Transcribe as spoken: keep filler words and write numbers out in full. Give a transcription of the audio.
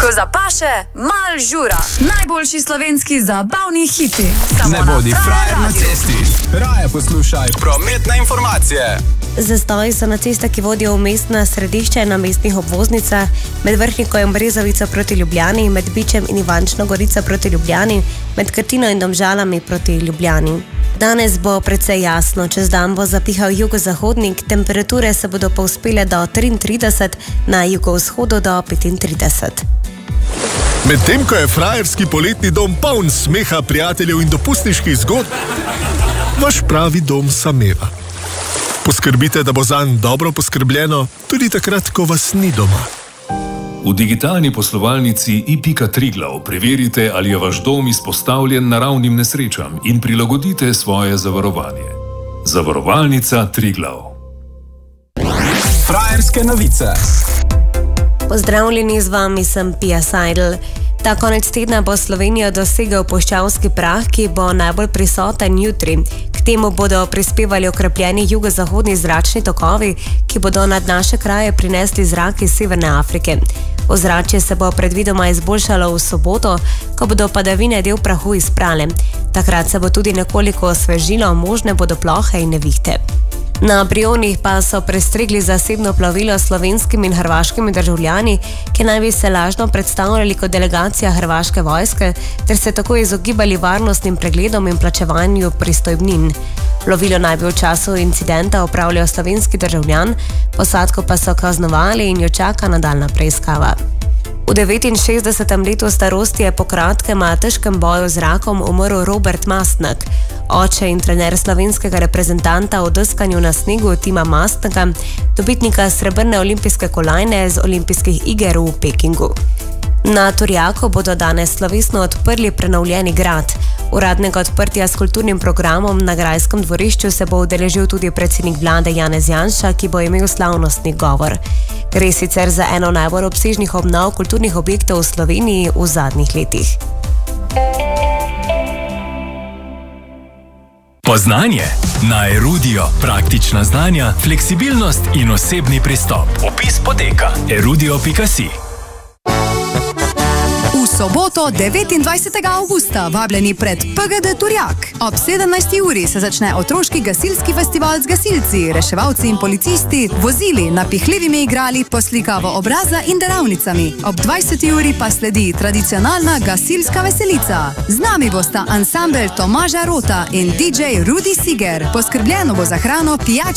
Ko zapaše, mal žura. Najboljši slovenski zabavni hiti. Samo ne bodi frajer na cesti. Raje poslušaj prometne informacije. Zastoji so na cestah, ki vodijo v mestna središča in na mestnih obvoznicah, med Vrhnikom in Brezovico proti Ljubljani, med Bičem in Ivančno Gorico proti Ljubljani, med Krtino in Domžalami proti Ljubljani. Danes bo precej jasno, čez dan bo zapihal jugozahodnik, temperature se bodo povzpele do triintrideset, na jugovzhodu do petintrideset. Medtem ko je frajerski poletni dom poln smeha, prijateljev in dopustniških zgodb, vaš pravi dom sameva. Poskrbite, da bo zanj dobro poskrbljeno, tudi takrat, ko vas ni doma. V digitalni poslovalnici i pika Triglav preverite, ali je vaš dom izpostavljen naravnim nesrečam in prilagodite svoje zavarovanje. Zavarovalnica Triglav. Frajerske novice. Pozdravljeni, z vami sem Pia Seidel. Ta konec tedna bo Slovenijo dosegel puščavski prah, ki bo najbolj prisoten jutri. K temu bodo prispevali okrepljeni jugozahodni zračni tokovi, ki bodo nad naše kraje prinesli zrak iz Severne Afrike. Ozračje se bo predvidoma izboljšalo v soboto, ko bodo padavine del prahu izprale. Takrat se bo tudi nekoliko osvežilo, možne bodo plohe in nevihte. Na Brionih pa so prestregli zasebno plovilo s slovenskimi in hrvaškimi državljani, ki naj bi se lažno predstavljali kot delegacija hrvaške vojske, ter se tako izogibali varnostnim pregledom in plačevanju pristojbnin. Plovilo naj bi v času incidenta upravljal slovenski državljan, posadko pa so kaznovali in jo čaka nadaljnja preiskava. V devetinšestdesetem letu starosti je po kratkem a težkem boju z rakom umrl Robert Mastnak, oče in trener slovenskega reprezentanta v deskanju na snegu Tima Mastnaka, dobitnika srebrne olimpijske kolajne z olimpijskih iger v Pekingu. Na Turjaku bodo danes slovesno odprli prenovljeni grad. Uradnega odprtja s kulturnim programom na grajskem dvorišču se bo udeležil tudi predsednik vlade Janez Janša, ki bo imel slavnostni govor. Gre sicer za eno najbolj obsežnih obnov kulturnih objektov v Sloveniji v zadnjih letih. Poznanje na Erudio. Praktična znanja, fleksibilnost in osebni pristop. Opis poteka erudio pika si. V soboto devetindvajsetega avgusta vabljeni pred P G D Turjak. Ob sedemnajsti uri se začne otroški gasilski festival z gasilci, reševalci in policisti, vozili, napihljivimi igrali, poslikavo obraza in delavnicami. Ob dvajseti uri pa sledi tradicionalna gasilska veselica. Z nami bosta ansambel Tomaža Rota in D J Rudi Siger. Poskrbljeno bo za hrano, pijačo